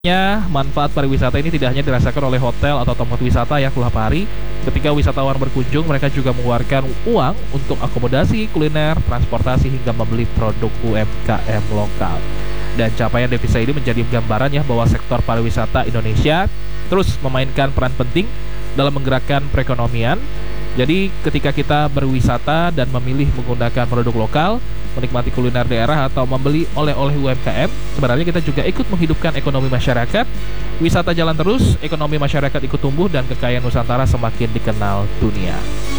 Manfaat pariwisata ini tidak hanya dirasakan oleh hotel atau tempat wisata yang pelapari. Ketika wisatawan berkunjung, mereka juga mengeluarkan uang untuk akomodasi, kuliner, transportasi, hingga membeli produk UMKM lokal. Dan capaian devisa ini menjadi gambaran ya bahwa sektor pariwisata Indonesia terus memainkan peran penting dalam menggerakkan perekonomian. Jadi ketika kita berwisata dan memilih menggunakan produk lokal, menikmati kuliner daerah atau membeli oleh-oleh UMKM, sebenarnya kita juga ikut menghidupkan ekonomi masyarakat. Wisata jalan terus, ekonomi masyarakat ikut tumbuh, dan kekayaan Nusantara semakin dikenal dunia.